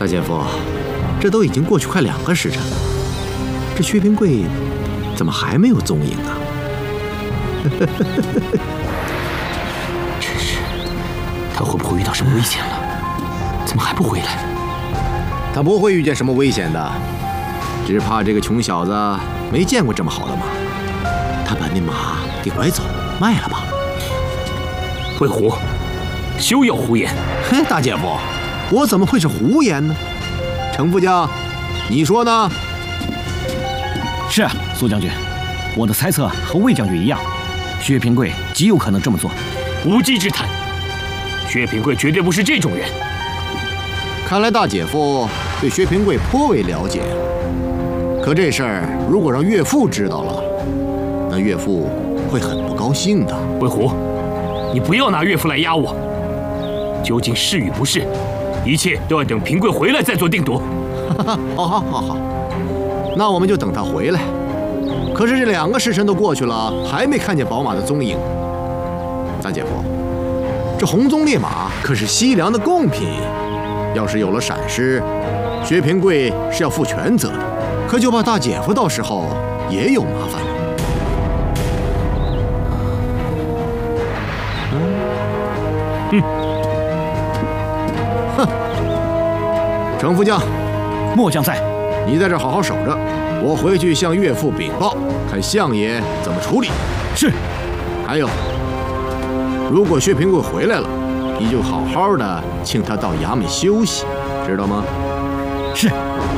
大姐夫，这都已经过去快2个时辰了，这薛平贵怎么还没有踪影啊？ 真是，他会不会遇到什么危险了？怎么还不回来？ 他不会遇见什么危险的，只怕这个穷小子没见过这么好的马，他把那马给拐走卖了吧？ 魏虎，休要胡言！ 嘿，大姐夫，我怎么会是胡言呢？程副将，你说呢？ 是啊，苏将军，我的猜测和魏将军一样，薛平贵极有可能这么做。 无稽之谈，薛平贵绝对不是这种人。 看来大姐夫对薛平贵颇为了解，可这事儿如果让岳父知道了，那岳父会很不高兴的。 魏虎，你不要拿岳父来压我，究竟是与不是，一切都要等平贵回来再做定夺。 好，那我们就等他回来。可是这2个时辰都过去了，还没看见宝马的踪影。大姐夫，这红鬃烈马可是西凉的贡品，要是有了闪失，薛平贵是要负全责的，可就怕大姐夫到时候也有麻烦了。程副将， 末将在。 你在这好好守着，我回去向岳父禀报，看相爷怎么处理。 是。 还有，如果薛平贵回来了，你就好好的请他到衙门休息，知道吗？ 是。